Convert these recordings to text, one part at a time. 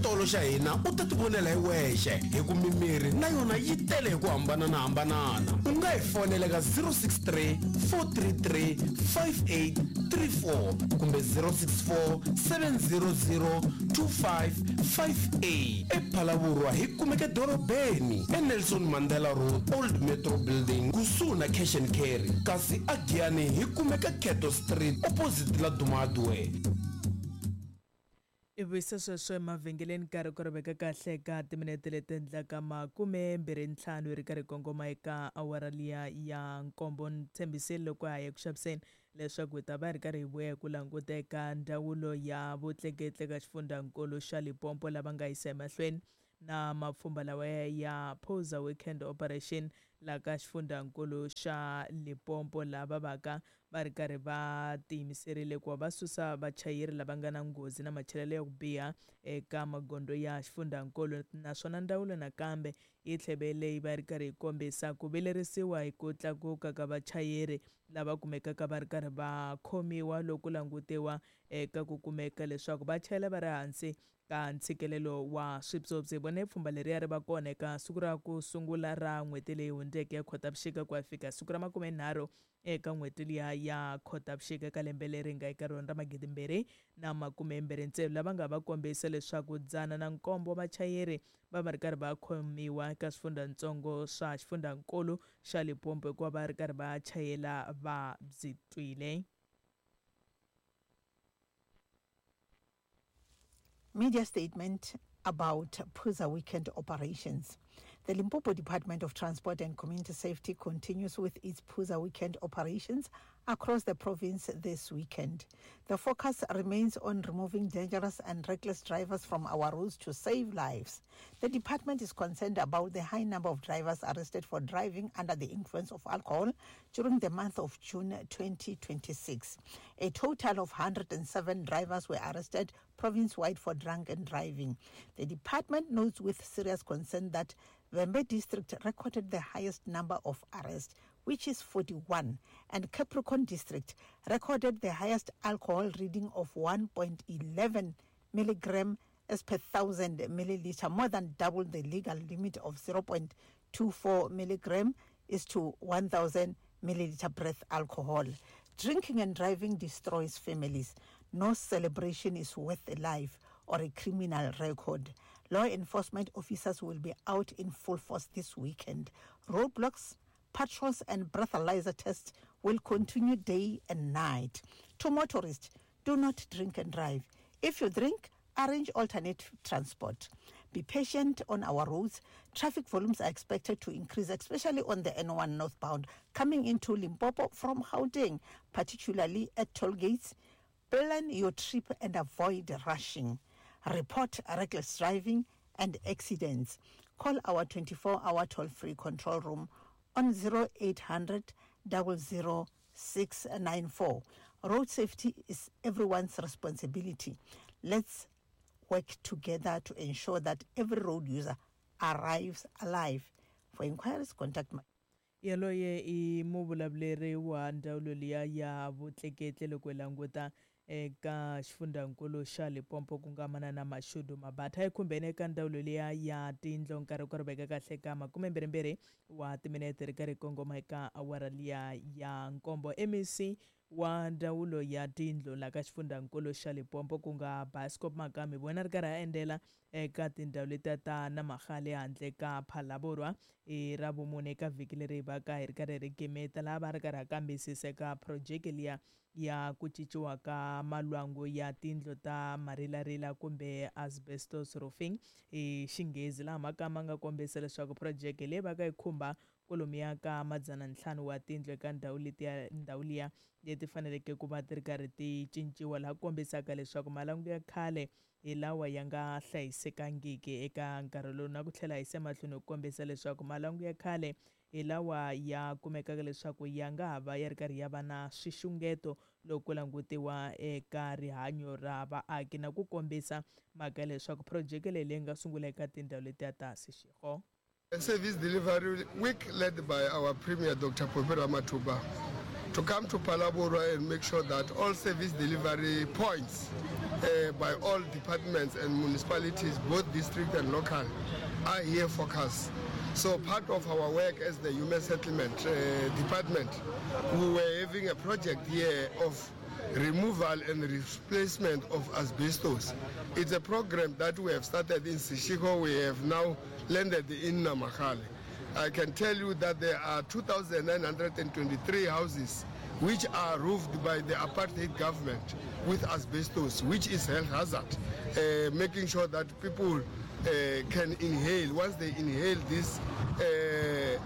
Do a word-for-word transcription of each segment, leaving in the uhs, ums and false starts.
xitolo xa hina u ta tivonela hi wexe hi ku mimiri na yona yi tele hi ku hambananahambanana. U nga hi fonela ka zero six three four three three five eight three four kumbe zero six four seven zero zero two five five eight. ePhalaborwa hi kumeka dorobeni eNelson Mandela Road Old Metro Building kusuhi na Cash and Carry, kasi aGiyani hi kumeka Keto Street opposite la Dumadwe. Ivisa sweswo emavhengeleni karhi ku ri veka kahle ka timinete leti endlaka makume mbirhi ntlhanu ri karhi kongoma eka awara liya ya nkombo. Ni tshembisile loko ha ya ku xaviseni leswaku hi ta va hi ri karhi hi vuya ku languta eka ndzawulo ya vutleketli ka xifundzankulu xa Limpopo lava nga yisa emahlweni na mapfhumba lawa ya Phuza Weekend Operation la ka xifundzankulu xa Limpopo lava va ka va ri karhi va tiyimiserile ku va susa vachayeri lava nga na nghozi na machelelo ya ku biha eka magondo ya xifundzankulu. Naswona ndawulo nakambe yi tlhevele yi va ri karhi yi kombisa ku vilerisiwa hi ku tlakuka ka vachayeri lava kumekaka va ri karhi va khomiwa loku langutiwa eka ku kumeka leswaku va chayela va ri hansi ka ntshikelelo wa swipyopyi. Vone pfhumba leriya ri va kona eka siku ra ku sungula ra n'hweti leyi hundzeke ya Khotavuxika ku ya fika siku ra makumenharhu eka n'hweti liya ya Khotavuxika ka lembe leri nga eka rona ra magidi mbirhi na makume mbirhi ntsevu, lava nga va kombisa leswaku dzana na nkombo vachayeri va va ri karhi va khomiwa eka swifundzatsongo swa xifundzankulu xa Limpopo hikuva va ri karhi va chayela va byi twile. Media statement about Phuza Weekend operations. The Limpopo Department of Transport and Community Safety continues with its Phuza Weekend operations across the province this weekend. The focus remains on removing dangerous and reckless drivers from our roads to save lives. The department is concerned about the high number of drivers arrested for driving under the influence of alcohol during the month of June twenty twenty-six. A total of one hundred seven drivers were arrested province-wide for drunken driving. The department notes with serious concern that Vhembe district recorded the highest number of arrests, which is forty-one, and Capricorn district recorded the highest alcohol reading of one point one one milligram as per thousand milliliter, more than double the legal limit of zero point two four milligram is to one thousand milliliter breath alcohol. Drinking and driving destroys families. No celebration is worth a life or a criminal record. Law enforcement officers will be out in full force this weekend. Roadblocks, patrols and breathalyzer tests will continue day and night. To motorists, do not drink and drive. If you drink, arrange alternate transport. Be patient on our roads. Traffic volumes are expected to increase, especially on the N one northbound coming into Limpopo from Gauteng, particularly at toll gates. Plan your trip and avoid rushing. Report reckless driving and accidents. Call our twenty-four hour toll-free control room on zero eight hundred, zero zero six nine four. Road safety is everyone's responsibility. Let's work together to ensure that every road user arrives alive. For inquiries, contact my yaloye i muvulavuleri wa ndawulo liya ya vutleketli loko hi languta eka xifundzankulu xa Limpopo ku nga Manana Mashudu Mabata hi khumbene eka ndawulo liya ya tindlo nkarhi ku ri veka kahle ka makume mbirhi mbirhi wa timinete ri karhi kongoma eka awara liya ya nkombo. M E C wa ndawulo ya tindlo la ka xifundzankulu xa Limpopo ku nga Bioscope Makami vona ri karhi a endlela eka tindhawu leti ta na Magale handle ka Phalaborwa i ra vumune eka vhiki leri va ka hi ri karhi ri gemeta laha va ri karhi a kambisisa eka project liya ya ku cinciwa ka malwangu ya tindlo ta marilarila kumbe asbestos roofing hi xinghezi, laha makama nga kombisa leswaku project leyi va ka yi khumba kolomiya ka madzana ntlhanu wa tindlo eka ndhawu letiya ndhawu liya leti faneleke ku va ti ri karhi ti cinciwa, laha kombisaka leswaku malangu ya khale hi lawa ya nga hlayisekangiki eka nkarhi lowu, na ku tlhela hi se mahlweni ku kombisa leswaku malangu ya khale hi lawa ya kumekaka leswaku ya nga ha va ya ri karhi ya va na swixungeto loko langutiwa eka rihanyo ra vaaki, na ku kombisa mhaka leswaku project leyi leyi nga sungula eka tindhawu letiya ta Seshego. A service delivery week led by our Premier Doctor Popera Matuba. to come to Palabora and make sure that all service delivery points uh, by all departments and municipalities, both district and local, are here focused. So part of our work as the Human Settlement uh, Department, we were having a project here of removal and replacement of asbestos. It's a program that we have started in Seshego. We have now landed in Namakhale. I can tell you that there are two thousand nine hundred twenty-three houses which are roofed by the apartheid government with asbestos, which is health hazard, uh, making sure that people uh, can inhale. Once they inhale this uh,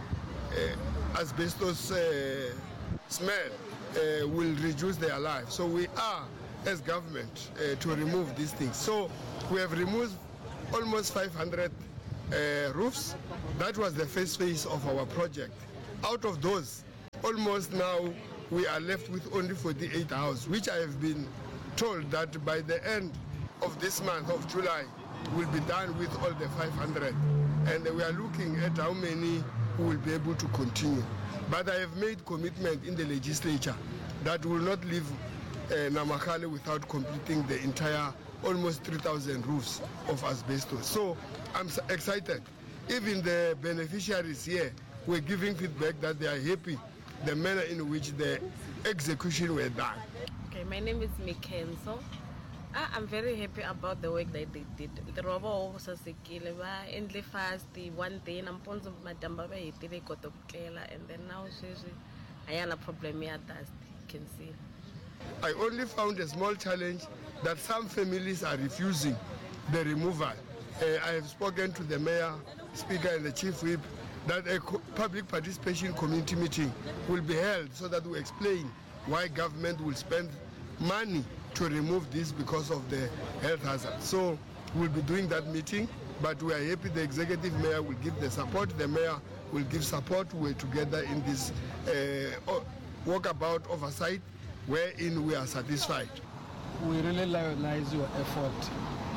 uh, asbestos uh, smell, uh, will reduce their life. So we are, as government, uh, to remove these things. So we have removed almost five hundred uh, roofs. That was the first phase of our project. Out of those, almost now we are left with only forty-eight houses, which I have been told that by the end of this month of July, we'll be done with all the five hundred. And we are looking at how many will be able to continue. But I have made commitment in the legislature that will not leave uh, Namakhale without completing the entire almost three thousand roofs of asbestos. So I'm excited. Even the beneficiaries here were giving feedback that they are happy the manner in which the execution were done. Okay, my name is Mikenzo. I'm very happy about the work that they did. The robo was a sekile ba endle fast the one day namponzo madamba ba hitile kotokela, and then now she's ayana problem ya dust, you can see. I only found a small challenge that some families are refusing the removal. Uh, I have spoken to the mayor, speaker, and the chief whip that a co- public participation community meeting will be held so that we explain why government will spend money to remove this because of the health hazard. So we'll be doing that meeting, but we are happy the executive mayor will give the support, the mayor will give support. We're together in this uh, walkabout oversight wherein we are satisfied. We really recognize your effort,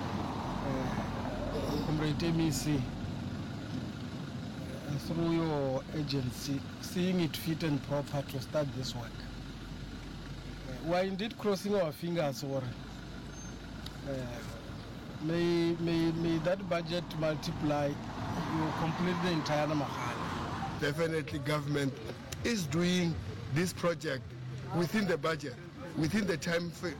uh, Comrade M E C, uh, through your agency, seeing it fit and proper to start this work. Uh, we are indeed crossing our fingers for uh, may, may, may that budget multiply, you complete the entire Namakhale. Definitely government is doing this project within the budget, within the time frame.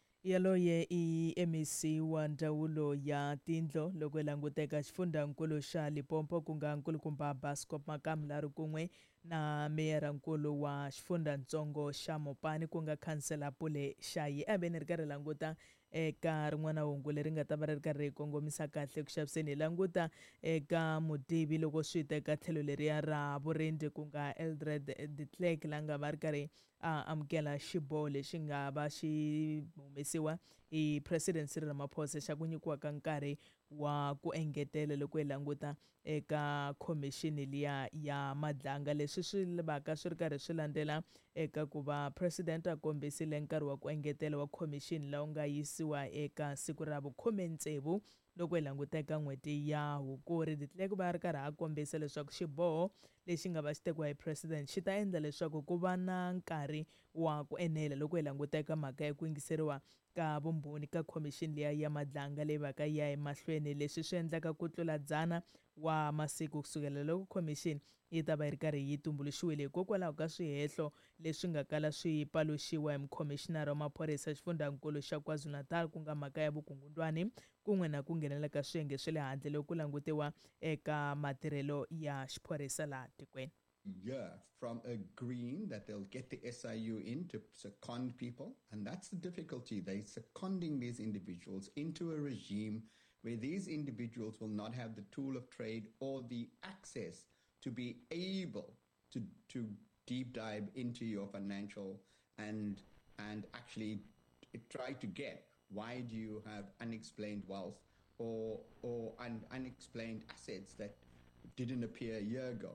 Yaloye i M E C wa ndawulo ya tindlo lokwelanguteka xifundankulu xa Limpopo ku nga nkulukumba Bascop Makamla kun'we na meyarankulu wa xifundantsongo xa Mopani ku nga khansela Pule Shayi. A beni ri karhi languta eka rin'wana hungu leri nga ta va ri karhi kongomisa kahle ku xaviseni. Languta eka mutivi loko swi ta eka tlhelo leriya ra vurindi ku nga Eldred de Klerk la nga va ri karhi a amukela xiboho lexi nga va xi humesiwa hi President Cyril Ramaphosa xa ku nyikiwa ka nkarhi wa ku engetela loko hi languta eka khomixini liya ya madlanga. Leswi swi vaka swi ri karhi swi landzela eka ku va president a kombisile nkarhi wa ku engetela wa khomixini lawa nga yisiwa eka siku ra vukhume ntsevu loko hi languta eka n'hweti ya Hukuri. De Klerk va ri karhi a kombisa leswaku xiboho lexi nga va xi tekiwa hi president xi ta endla leswaku ku va na nkarhi wa ku enela loko hi languta eka mhaka ya ku yingiseriwa ka vumbhoni ka khomixini liya ya madlanga leyi va ka ya emahlweni. Leswi swi endlaka ku tlula dzana wa masiku kusukela loko khomixini yi ta va yi ri karhi yi tumbuluxiwile hikokwalaho ka swihehlo leswi nga kala swi paluxiwa hi mukhomishinara wa maphorisa xifundankulu xa KwaZulu-Natal ku nga mhaka ya vukungundwani kun'we na ku nghenelela ka swiyenge swa le handle loko ku langutiwa eka matirhelo ya xiphorisa laha tikweni. Yeah, from agreeing that they'll get the S I U in to second people, and that's the difficulty. They're seconding these individuals into a regime where these individuals will not have the tool of trade or the access to be able to to deep dive into your financial and and actually try to get why do you have unexplained wealth or or un, unexplained assets that didn't appear a year ago.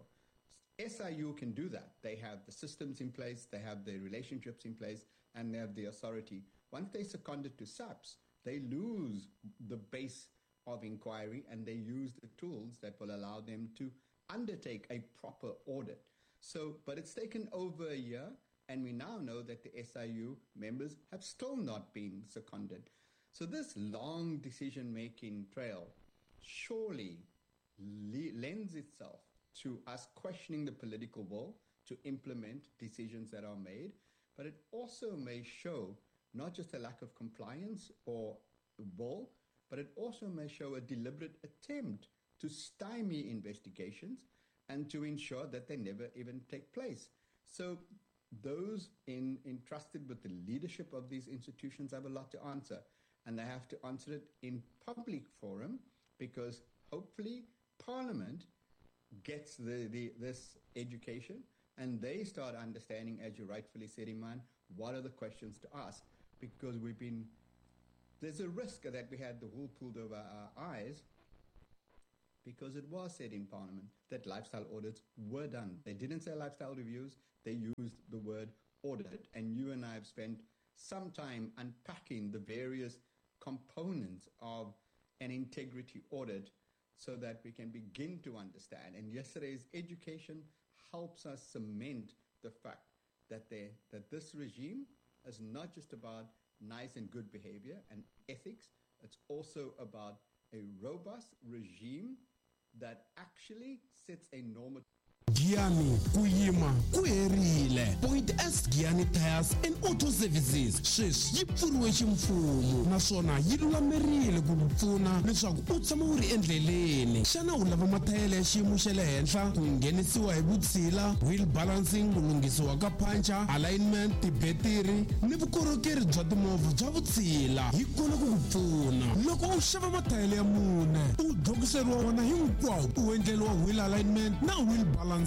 S I U can do that. They have the systems in place, they have the relationships in place, and they have the authority. Once they second it to SAPS, they lose the base of inquiry and they use the tools that will allow them to undertake a proper audit. So, but it's taken over a year. And we now know that the S I U members have still not been seconded. So this long decision-making trail surely le- lends itself to us questioning the political will to implement decisions that are made, but it also may show not just a lack of compliance or will, but it also may show a deliberate attempt to stymie investigations and to ensure that they never even take place. So those in, entrusted with the leadership of these institutions have a lot to answer, and they have to answer it in public forum, because hopefully Parliament gets the, the this education and they start understanding, as you rightfully said, Iman, what are the questions to ask, because we've been, there's a risk that we had the wool pulled over our eyes, because it was said in Parliament that lifestyle audits were done. They didn't say lifestyle reviews, they used the word audit. And you and I have spent some time unpacking the various components of an integrity audit so that we can begin to understand. And yesterday's education helps us cement the fact that, they, that this regime is not just about nice and good behavior and ethics, it's also about a robust regime that actually sets a normative. Giyani kuyima kuherile Point S Giyani Tires and Auto Services sweswi yi pfuriwe ximfumo naswona yi lulamerile ku pfuna leswaku u tshama u ri endleleni. Xana u lava mathayele ya xiyimo xa le henhla ku nghenisiwa hi vutshila, wheel balancing, ku lunghisiwa ka pancha, alignment, tibetiri ni vukorhokeri bya timovha bya vutshila, hi kona ku ku pfuna. Loko u xava mathayele ya mune u dzokiseriwa wona hinkwawo, u endleliwa wheel alignment na wheel balancing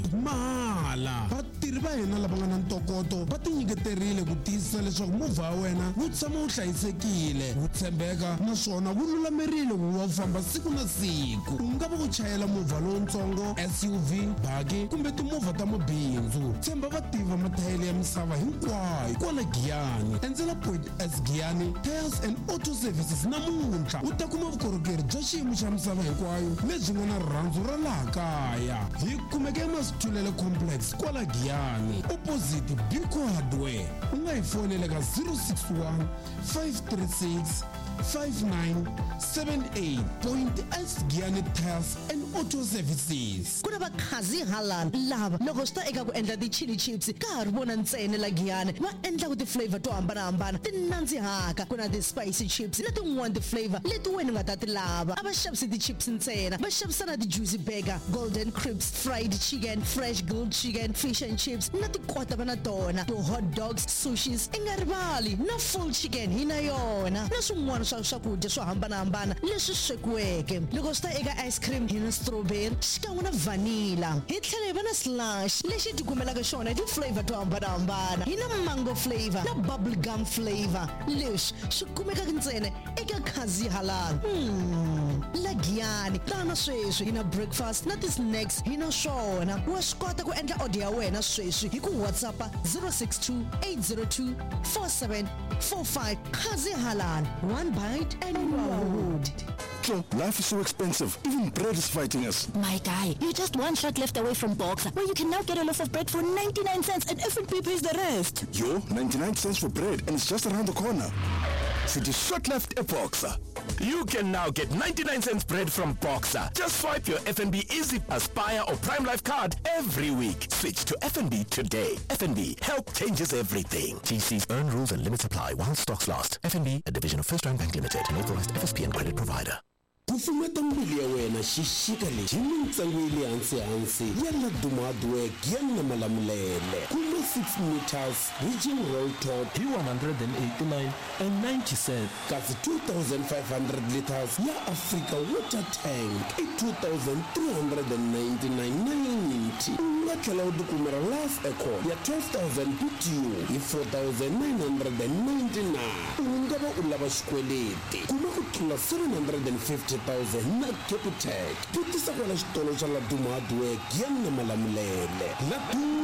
mahala. Vatirhi va hina lava nga na ntokoto va tinyiketerile ku tiyisisa leswaku movha wa wena wu tshama wu hlayisekile, wu tshembeka naswona wu lulamerile ku va famba siku na siku. U nga va u chayela movha lowutsongo, S U V, baki kumbe timovha ta mabindzu. Tshemba vativi va mathayele ya misava hinkwayo kwala Giyani. Endzela Point S Giyani Tires and Auto Services namuntlha u ta kuma vukorhokeri bya xiyimo xa misava hinkwayo lebyi nga na rirhandzu ra laha kaya. Hi kumeke Masithulele Complex kwala Giyani opposite Biko Hardware. U nga hi fonela ka zero six one five three six five nine seven eight. Point S Giyani Tires and Auto Services. Kuna vakhazi halal lava loko swi ta eka ku endla ti-chili chips ka ha ri vona ntsena la Giyani va endlaku ti-flavor to hambanahambana ti nandzihaka. Ku na ti-spicy chips na tin'wani ti-flavor leti wena nga ta ti lava. A va xavisi ti-chips ntsena, va xavisa na ti-juicy burger, golden crisps, fried chicken, fresh grilled chicken, fish and chips na tikota va na tona, ti-hot dogs, sushis, i nga rivali na full chicken hi na yona na swin'wana swa swakudya swo hambanahambana leswi swekiweke. Loko swi ta eka ice cream hi na strawberry xikan'we na vanilla. Hi tlhela hi va na slush lexi ti kumelaka xona ti-flavor to hambanahambana. Hi na mango flavor na bubble gum flavor leswi swi kumekaka ntsena eka Khazi Halal. Hmm. La Giyani tana sweswi hi na breakfast na ti-snacks hi na swona. Wa swi kota ku endla order ya wena sweswi hi ku WhatsApp zero six two eight zero two four seven four five. Khazi Halal, one bite and you are hooked. Joe, life is so expensive. Even bread is fighting us. My guy, you're just one shot left away from Boxer, where you can now get a loaf of bread for ninety-nine cents and F N B pays the rest. Yo, ninety-nine cents for bread and it's just around the corner. City shot left at Boxer. You can now get ninety-nine cents bread from Boxer. Just swipe your F N B Easy, Aspire or Prime Life card every week. Switch to F N B today. F N B, help changes everything. T C's earn rules and limits apply while stocks last. F N B, a division of First Rand Bank Limited, an authorized F S P and credit provider. Kufumeta mbili ya wena shishika le jimi mtsangwili hansi hansi yana dumadwe gyana malamulele kuma six meters region roll top P one eighty-nine and ninety cents kasi two thousand five hundred liters ya Africa water tank e two thousand three hundred ninety-nine ninety ungathela udukumera last echo ya twelve thousand P T U i four thousand nine hundred ninety-nine ungaba ulava xikweleti kuma ku tlula seven hundred fifty thousand na Capitec putisa kwala xitolo xa la Dumadwe gyana malamulele la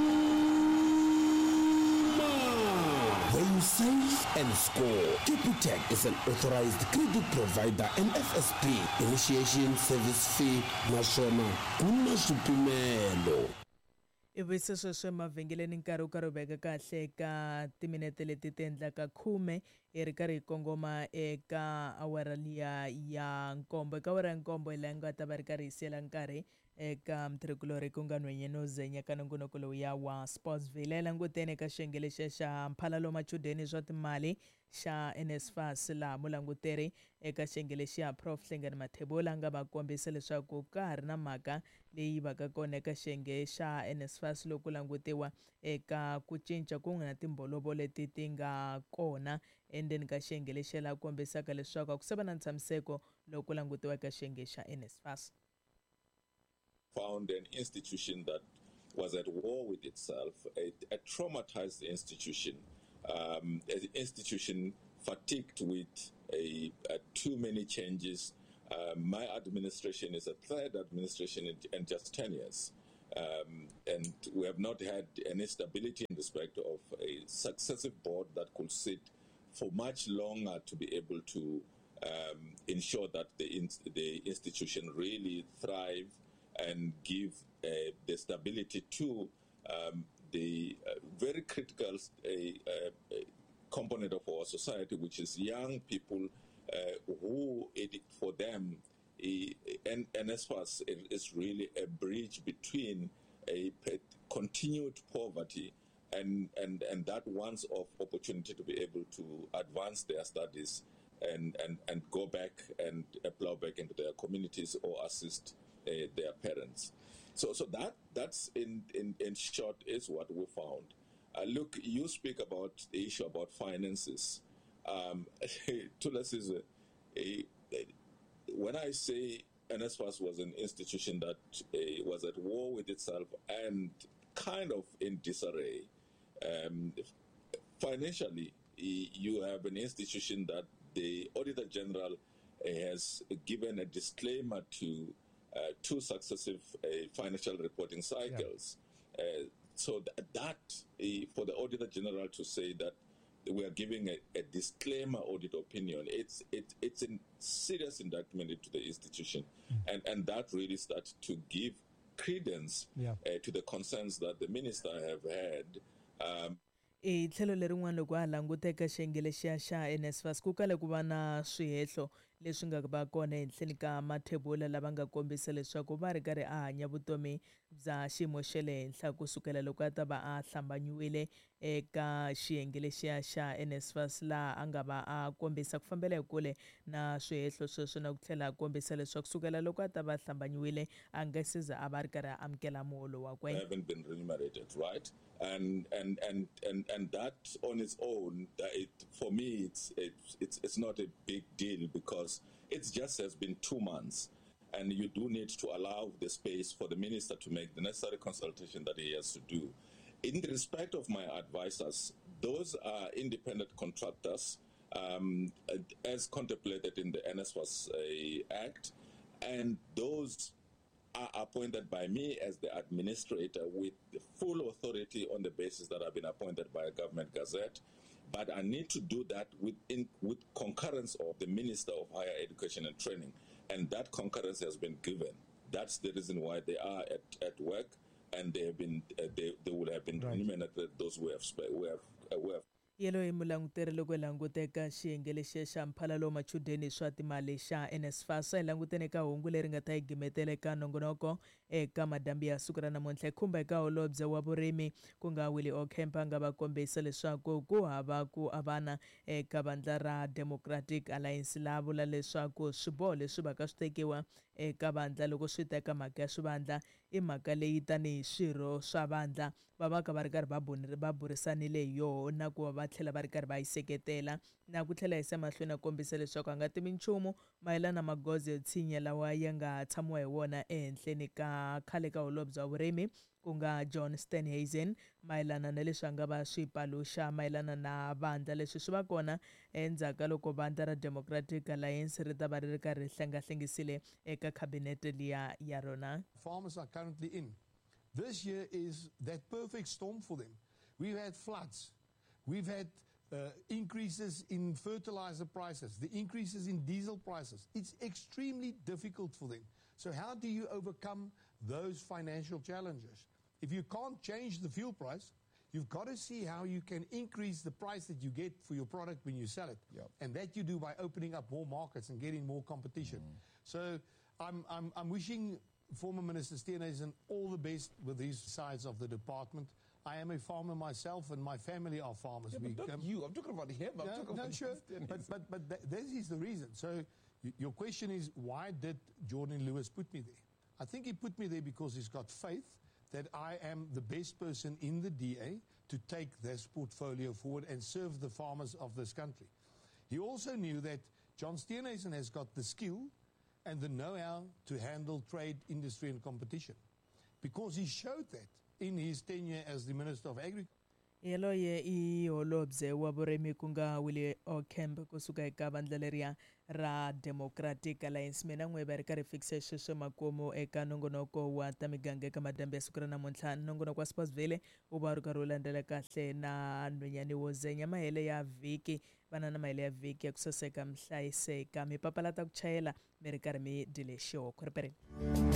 Duma. When you save and score, Capitec is an authorized credit provider and F S P. Initiation service fee naswona kuna swipimelo. ivi sweswo mavhengeleni nkarhi wu karhi wu veka kahle ka timinete leti ti endlaka khume hi ri karhi hi kongoma eka awara liya ya nkombo eka awara ya nkombo hi laha nga ta va ri karhi hi siyela nkarhi eka mutirhikulori ku nga Nwenyeni Zenya ka nongonoko lowu ya wa Sportsville hi languteni eka xiyenge lexiya xa mphalalo machudeni swa timali xa NSFAS laha mulanguteri eka xiyenge lexiya Prof Hlengani Mathebula nga va kombisa leswaku ka ha ri na mhaka leyi va ka kona eka xiyenge xa NSFAS loko langutiwa eka ku cinca ku nga na timbolovo leti ti nga kona endzeni ka xiyenge lexiya laha kombisaka leswaku ku se va na ntshamiseko loko langutiwa eka xiyenge xa NSFAS. Found an institution that was at war with itself, a, a traumatized institution, um, an institution fatigued with a, a too many changes. Uh, my administration is a third administration in, in just ten years. Um, and we have not had any stability in respect of a successive board that could sit for much longer to be able to um, ensure that the, in, the institution really thrive and give uh, the stability to um, the uh, very critical uh, uh, component of our society, which is young people uh, who, it, for them, uh, and NSFAS is really a bridge between a continued poverty and, and, and that once of opportunity to be able to advance their studies and, and, and go back and plow back into their communities or assist Uh, their parents. So so that that's in, in, in short is what we found. Uh, look, you speak about the issue about finances. Um, Tulas is a, a, a, when I say NSFAS was an institution that uh, was at war with itself and kind of in disarray, um, financially, you have an institution that the Auditor General uh, has given a disclaimer to Uh, two successive uh, financial reporting cycles. Yeah. Uh, so th- that, uh, for the Auditor General to say that we are giving a, a disclaimer audit opinion, it's it, it's a serious indictment into the institution. Mm. And, and that really starts to give credence yeah. uh, to the concerns that the minister have had. Um, I tlhelo lerin'wana loko a languta eka xiyenge lexiya xa NSFAS ku kale ku va na swihehlo leswi nga va kona ehenhleni ka Mathebula lava nga kombisa leswaku va ri karhi a hanya vutomi bya xiyimo xa le henhla kusukela loko a ta va a hlambanyiwile eka xiyenge lexiya xa NSFAS laha a nga va a kombisa ku fambela hi kule na swihehlo sweswo na ku tlhela a kombisa leswaku kusukela loko a ta va hlambanyiwile a nga se za a va ri karhi a amukela muholo wa kwena. Haven't been remunerated, right? And and and and and that on its own, it, for me, it's it's it's it's not a big deal because it just has been two months, and you do need to allow the space for the minister to make the necessary consultation that he has to do. In respect of my advisors, those are independent contractors, um, as contemplated in the NSFAS uh, Act, and those are appointed by me as the administrator with the full authority on the basis that I've been appointed by a government gazette. But I need to do that with, in, with concurrence of the Minister of Higher Education and Training. And that concurrence has been given. That's the reason why they are at, at work, and they have been uh, they, they would have been remunerated, those who have, who have, uh, who have yelo hi mulanguteri loko hi languta eka xiyenge lexiya xa mphalalo machudeni swa timali xa NSFAS hi languteni eka hungu leri nga ta hi gimetela eka nongonoko eka madambi ya siku ra namuntlha khumba eka holobye wa vurimi ku nga Willie Okempa nga va kombisa leswaku ku hava ku avana eka vandla ra Democratic Alliance la vula leswaku swiboho leswi va ka swi tekiwa eka vandla loko swi teka mhaka ya swivandla i mhaka leyi tanihi swirho swa vandla va va ka va ri karhi va burisanile hi yoho na ku va tlhela va ri karhi va yi seketela na ku tlhela hi se mahlweni a kombisa leswaku a nga timi nchumu mayelana na magoza yo tshinya lawa ya nga tshamiwa hi wona ehenhleni ka khale ka holobye wa vurimi ku nga John Steenhuisen mayelana na leswi a nga va swipaluxa mayelana na vandla leswi swi va kona endzhaku loko vandla ra Democratic Alliance ri ta va ri ri karhi ri hlengahlengisile eka kabinete liya ya rona. Farmers are currently in. This year is that perfect storm for them. We've had floods. We've had uh, increases in fertilizer prices, the increases in diesel prices. It's extremely difficult for them. So how do you overcome those financial challenges? If you can't change the fuel price, you've got to see how you can increase the price that you get for your product when you sell it. Yep. And that you do by opening up more markets and getting more competition. Mm. So I'm, I'm, I'm wishing former Minister Steenhuisen all the best with these sides of the department. I am a farmer myself, and my family are farmers. Yeah, but not you. I'm talking about him. I'm no, talking no, about sure. But, but, but th this is the reason. So y your question is, why did Jordan Lewis put me there? I think he put me there because he's got faith that I am the best person in the D A to take this portfolio forward and serve the farmers of this country. He also knew that John Steenhuisen has got the skill and the know-how to handle trade, industry and competition, because he showed that in his tenure as the Minister of Agriculture. Yelo ye I holobye wa vurimi ku nga Willie O'Kemp kusuka eka vandla leriya ra Democratic Alliance. Mina n'we va ri karhi fixe sweswo makumu eka nongonoko wa ta miganga eka madambi ya siku ra namuntlha. Nongonoko wa Sportsville wu va ri karhi wu landzela kahle na nhwenyani wo zenya mahele ya vhiki vana na mahele ya vhiki ya ku saseka mi hlayiseka mi papalata ku chayela mi ri karhi mi dile xihoko ri pere.